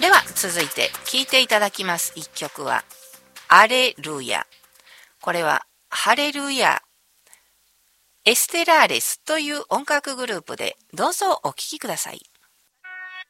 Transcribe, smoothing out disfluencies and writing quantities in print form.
では続いて聴いていただきます一曲はアレルヤ。これはハレルヤエステラーレスという音楽グループで、どうぞお聴きください。